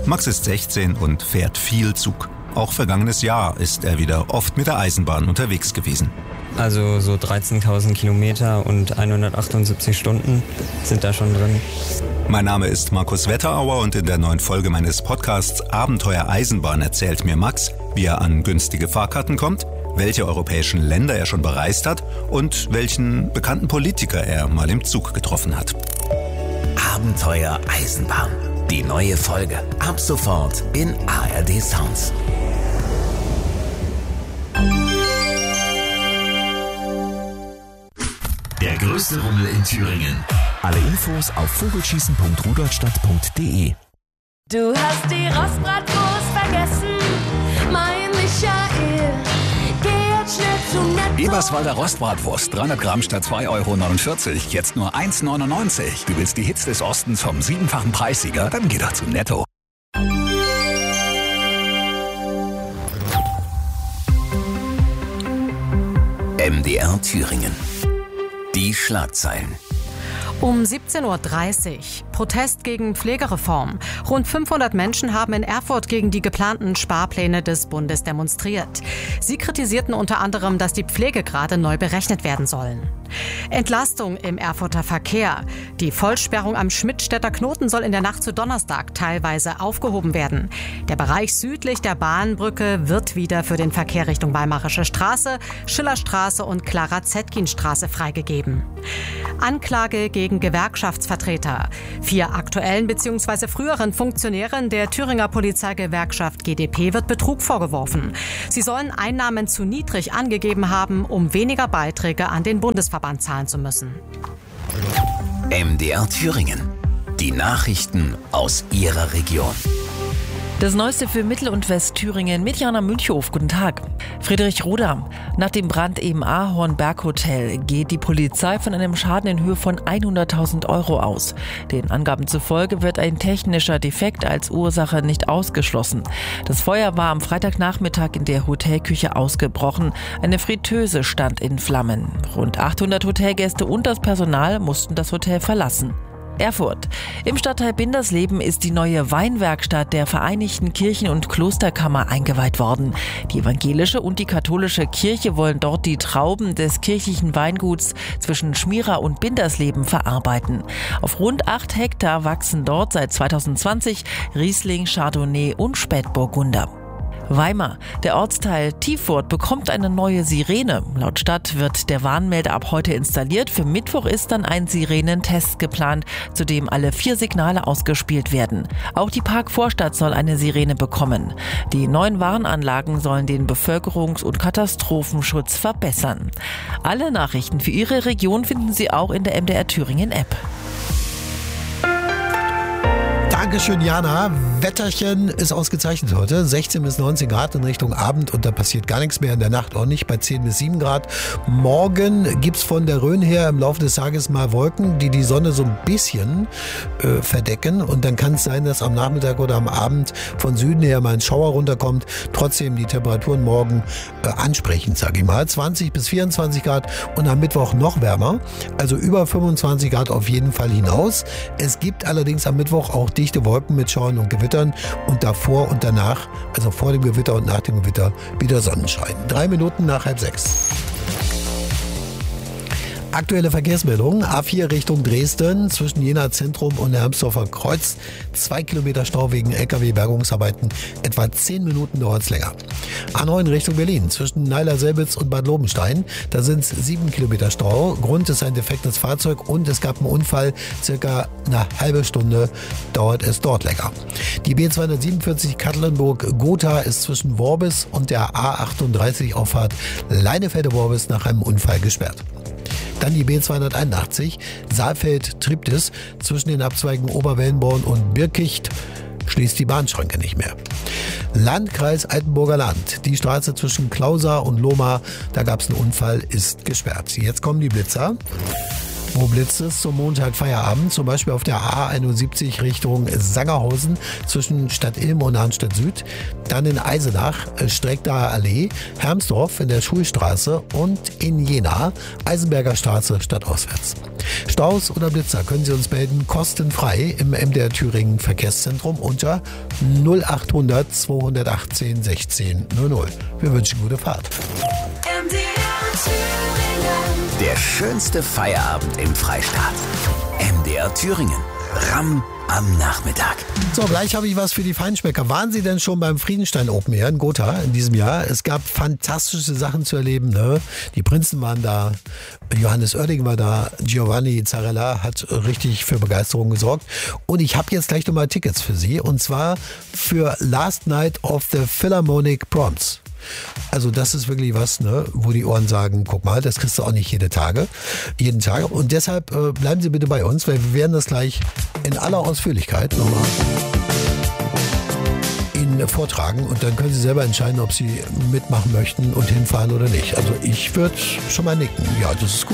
Max ist 16 und fährt viel Zug. Auch vergangenes Jahr ist er wieder oft mit der Eisenbahn unterwegs gewesen. Also so 13.000 Kilometer und 178 Stunden sind da schon drin. Mein Name ist Markus Wetterauer und in der neuen Folge meines Podcasts Abenteuer Eisenbahn erzählt mir Max, wie er an günstige Fahrkarten kommt, welche europäischen Länder er schon bereist hat und welchen bekannten Politiker er mal im Zug getroffen hat. Abenteuer Eisenbahn. Die neue Folge ab sofort in ARD Sounds. Der größte Rummel in Thüringen. Alle Infos auf vogelschießen.rudolstadt.de. Du hast die Rostbratwurst vergessen, mein Michael. Geh jetzt schnell zu Netto. Eberswalder Rostbratwurst, 300 Gramm statt 2,49 €, jetzt nur 1,99 €. Du willst die Hits des Ostens vom 7-fachen Preissieger? Dann geh doch zu Netto. MDR Thüringen. Die Schlagzeilen. Um 17.30 Uhr. Protest gegen Pflegereform. Rund 500 Menschen haben in Erfurt gegen die geplanten Sparpläne des Bundes demonstriert. Sie kritisierten unter anderem, dass die Pflegegrade neu berechnet werden sollen. Entlastung im Erfurter Verkehr. Die Vollsperrung am Schmidtstädter Knoten soll in der Nacht zu Donnerstag teilweise aufgehoben werden. Der Bereich südlich der Bahnbrücke wird wieder für den Verkehr Richtung Weimarische Straße, Schillerstraße und Clara-Zetkin-Straße freigegeben. Anklage gegen Gewerkschaftsvertreter. 4 aktuellen bzw. früheren Funktionären der Thüringer Polizeigewerkschaft GdP wird Betrug vorgeworfen. Sie sollen Einnahmen zu niedrig angegeben haben, um weniger Beiträge an den Bundesverband zahlen zu müssen. MDR Thüringen. Die Nachrichten aus Ihrer Region. Das Neueste für Mittel- und Westthüringen mit Jana Münchhof. Guten Tag. Friedrich Roda. Nach dem Brand im Ahorn Berghotel geht die Polizei von einem Schaden in Höhe von 100.000 € aus. Den Angaben zufolge wird ein technischer Defekt als Ursache nicht ausgeschlossen. Das Feuer war am Freitagnachmittag in der Hotelküche ausgebrochen. Eine Fritteuse stand in Flammen. Rund 800 Hotelgäste und das Personal mussten das Hotel verlassen. Erfurt. Im Stadtteil Bindersleben ist die neue Weinwerkstatt der Vereinigten Kirchen- und Klosterkammer eingeweiht worden. Die evangelische und die katholische Kirche wollen dort die Trauben des kirchlichen Weinguts zwischen Schmira und Bindersleben verarbeiten. Auf rund 8 Hektar wachsen dort seit 2020 Riesling, Chardonnay und Spätburgunder. Weimar. Der Ortsteil Tiefurt bekommt eine neue Sirene. Laut Stadt wird der Warnmelder ab heute installiert. Für Mittwoch ist dann ein Sirenentest geplant, zu dem alle 4 Signale ausgespielt werden. Auch die Parkvorstadt soll eine Sirene bekommen. Die neuen Warnanlagen sollen den Bevölkerungs- und Katastrophenschutz verbessern. Alle Nachrichten für Ihre Region finden Sie auch in der MDR Thüringen App. Dankeschön, Jana. Wetterchen ist ausgezeichnet heute. 16 bis 19 Grad in Richtung Abend und da passiert gar nichts mehr. In der Nacht auch nicht, bei 10 bis 7 Grad. Morgen gibt's von der Rhön her im Laufe des Tages mal Wolken, die die Sonne so ein bisschen verdecken. Und dann kann es sein, dass am Nachmittag oder am Abend von Süden her mal ein Schauer runterkommt. Trotzdem die Temperaturen morgen ansprechend, sage ich mal. 20 bis 24 Grad und am Mittwoch noch wärmer. Also über 25 Grad auf jeden Fall hinaus. Es gibt allerdings am Mittwoch auch dichte Wolken mit Schauern und Gewittern und davor und danach, also vor dem Gewitter und nach dem Gewitter, wieder Sonnenschein. 3 Minuten nach 5:30. Aktuelle Verkehrsmeldungen. A4 Richtung Dresden zwischen Jena Zentrum und Hermsdorfer Kreuz. 2 Kilometer Stau wegen LKW-Bergungsarbeiten. Etwa 10 Minuten dauert es länger. A9 Richtung Berlin zwischen Neiler-Selbitz und Bad Lobenstein. Da sind es 7 Kilometer Stau. Grund ist ein defektes Fahrzeug und es gab einen Unfall. Circa eine halbe Stunde dauert es dort länger. Die B247 Katlenburg-Gotha ist zwischen Worbis und der A38 Auffahrt Leinefelde-Worbis nach einem Unfall gesperrt. Dann die B281 Saalfeld-Triptis zwischen den Abzweigen Oberwellenborn und Birkicht schließt die Bahnschranke nicht mehr. Landkreis Altenburger Land. Die Straße zwischen Klausa und Lohmar, da gab es einen Unfall, ist gesperrt. Jetzt kommen die Blitzer. Wo blitzt es zum Montag Feierabend? Zum Beispiel auf der A71 Richtung Sangerhausen zwischen Stadt Ilm und Arnstadt Süd. Dann in Eisenach, Streckdaher Allee, Hermsdorf in der Schulstraße und in Jena, Eisenberger Straße stadtauswärts. Staus oder Blitzer können Sie uns melden, kostenfrei im MDR Thüringen Verkehrszentrum unter 0800 218 16 00. Wir wünschen gute Fahrt. Der schönste Feierabend im Freistaat. MDR Thüringen. Ramm am Nachmittag. So, gleich habe ich was für die Feinschmecker. Waren Sie denn schon beim Friedenstein Open Air in Gotha in diesem Jahr? Es gab fantastische Sachen zu erleben. Ne? Die Prinzen waren da, Johannes Oerding war da, Giovanni Zarella hat richtig für Begeisterung gesorgt. Und ich habe jetzt gleich nochmal Tickets für Sie. Und zwar für Last Night of the Philharmonic Proms. Also das ist wirklich was, ne, wo die Ohren sagen, guck mal, das kriegst du auch nicht jeden Tag. Und deshalb bleiben Sie bitte bei uns, weil wir werden das gleich in aller Ausführlichkeit nochmal Ihnen vortragen. Und dann können Sie selber entscheiden, ob Sie mitmachen möchten und hinfahren oder nicht. Also ich würde schon mal nicken. Ja, das ist gut.